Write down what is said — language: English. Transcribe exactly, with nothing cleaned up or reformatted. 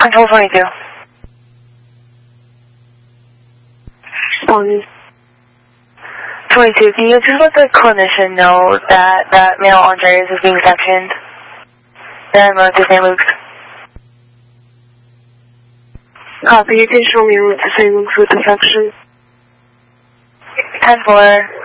Control twenty-two. Um, twenty-two, can you just let the clinician know that that male Andreas is being sectioned? Then I'm to Saint Luke's. Copy, you can show me route to Saint Luke's with the section. ten four.